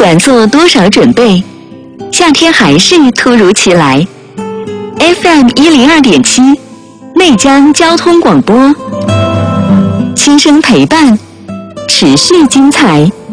管做多少准备，夏天还是突如其来。FM 102.7，内江交通广播，轻声陪伴，持续精彩。